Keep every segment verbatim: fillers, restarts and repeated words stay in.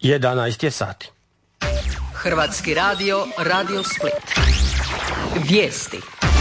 jedanaest je sati. Hrvatski radio, Radio Split. Vijesti.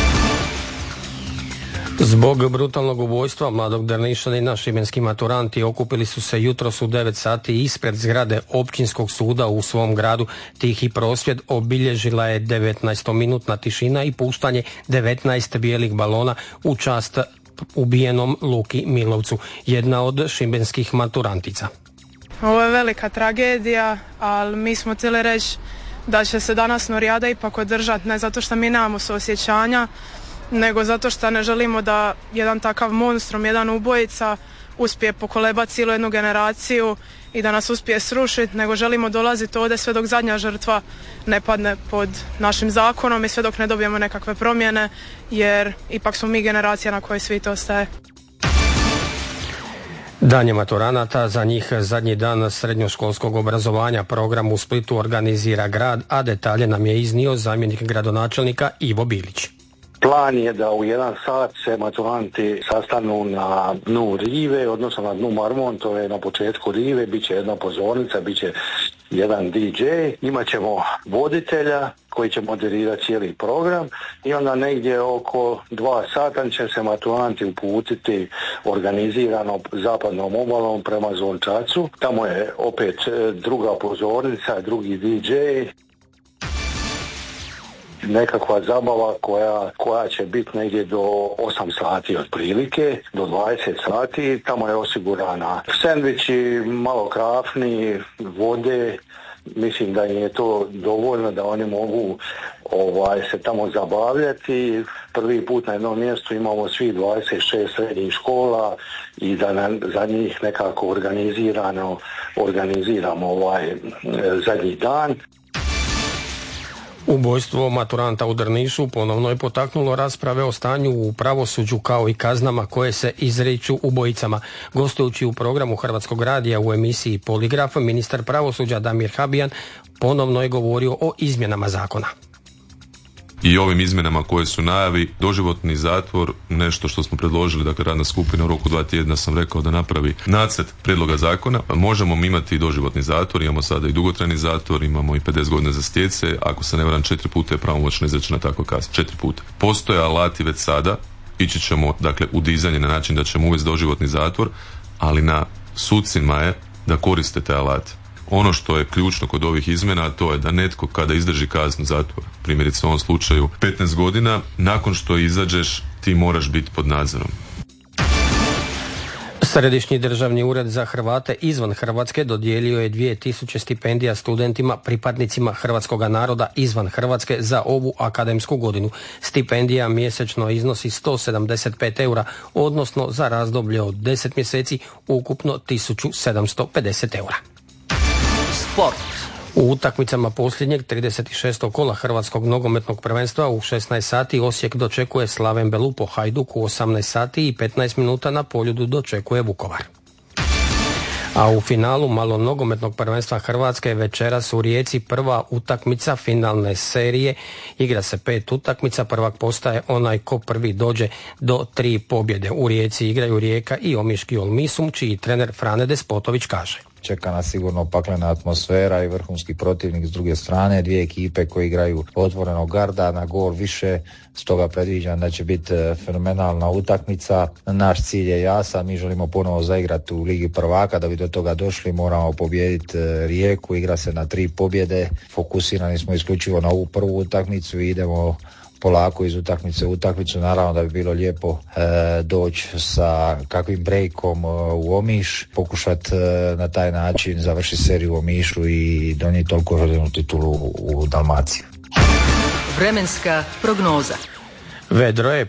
Zbog brutalnog ubojstva mladog Drnišanina šibenski maturanti okupili su se jutros u devet sati ispred zgrade općinskog suda u svom gradu. Tihi prosvjed obilježila je devetnaestominutna tišina i puštanje devetnaest bijelih balona u čast ubijenom Luki Milovcu, jedna od šibenskih maturantica. Ovo je velika tragedija, ali mi smo htjeli reći da će se danas Norijada ipak održati, ne zato što mi nemamo suosjećanja, nego zato što ne želimo da jedan takav monstrum, jedan ubojica uspije pokolebati cijelu jednu generaciju i da nas uspije srušiti, nego želimo dolaziti ovdje sve dok zadnja žrtva ne padne pod našim zakonom i sve dok ne dobijemo nekakve promjene, jer ipak smo mi generacija na kojoj svijet ostaje. Dan je maturanata, za njih zadnji dan srednjoškolskog obrazovanja. Program u Splitu organizira grad, a detalje nam je iznio zamjenik gradonačelnika Ivo Bilić. Plan je da u jedan sat se maturanti sastanu na dnu rive, odnosno na dnu Marmon, to je na početku rive, bit će jedna pozornica, bit će jedan di džej, imat ćemo voditelja koji će moderirati cijeli program i onda negdje oko dva sata će se maturanti uputiti organizirano zapadnom obalom prema Zvončacu. Tamo je opet druga pozornica, drugi di džej. Nekakva zabava koja, koja će biti negdje do osam sati otprilike, do dvadeset sati. Tamo je osigurana sendviči, malo krafni, vode. Mislim da im je to dovoljno da oni mogu ovaj, se tamo zabavljati. Prvi put na jednom mjestu imamo svih dvadeset šest srednjih škola i da na, za njih nekako organizirano organiziramo ovaj zadnji dan. Ubojstvo maturanta u Drnišu ponovno je potaknulo rasprave o stanju u pravosuđu kao i kaznama koje se izriču ubojicama. Gostujući u programu Hrvatskog radija u emisiji Poligraf, ministar pravosuđa Damir Habijan ponovno je govorio o izmjenama zakona. I ovim izmjenama koje su najavi, doživotni zatvor, nešto što smo predložili, dakle radna skupina u roku dva tjedna sam rekao da napravi nacrt prijedloga zakona. Možemo mi imati i doživotni zatvor, imamo sada i dugotrajni zatvor, imamo i pedeset godina za stjece, ako se ne varam četiri puta je pravomoćno izrečena takva kazna, četiri puta. Postoje alati već sada, ići ćemo dakle u dizanje na način da ćemo uvesti doživotni zatvor, ali na sucima je da koriste te alate. Ono što je ključno kod ovih izmjena, to je da netko kada izdrži kaznu zatvora, primjerice u ovom slučaju petnaest godina, nakon što izađeš ti moraš biti pod nadzorom. Središnji državni ured za Hrvate izvan Hrvatske dodijelio je dvije tisuće stipendija studentima pripadnicima hrvatskoga naroda izvan Hrvatske za ovu akademsku godinu. Stipendija mjesečno iznosi sto sedamdeset pet eura, odnosno za razdoblje od deset mjeseci ukupno tisuću sedamsto pedeset eura. Sport. U utakmicama posljednjeg trideset šestog kola Hrvatskog nogometnog prvenstva u šesnaest sati Osijek dočekuje Slaven Belupo, Hajduk u osamnaest sati i petnaest minuta na Poljudu dočekuje Vukovar. A u finalu malo nogometnog prvenstva Hrvatske večeras u Rijeci prva utakmica finalne serije. Igra se pet utakmica, prvak postaje onaj ko prvi dođe do tri pobjede. U Rijeci igraju Rijeka i Omiški Olmisum, čiji trener Frane Despotović kaže: čeka nas sigurno paklena atmosfera i vrhunski protivnik s druge strane, dvije ekipe koje igraju otvorenog garda na gol više, stoga predviđam da će biti fenomenalna utakmica. Naš cilj je jasan, mi želimo ponovo zaigrati u Ligi prvaka, da bi do toga došli moramo pobijediti Rijeku, igra se na tri pobjede, fokusirani smo isključivo na ovu prvu utakmicu i idemo polako iz utakmice u utakmicu. Naravno da bi bilo lijepo e, doći sa kakvim breakom e, u Omiš, pokušati e, na taj način završiti seriju u Omišu i donijeti toliko željenu titulu u, u Dalmaciji. Vremenska prognoza. Vedro je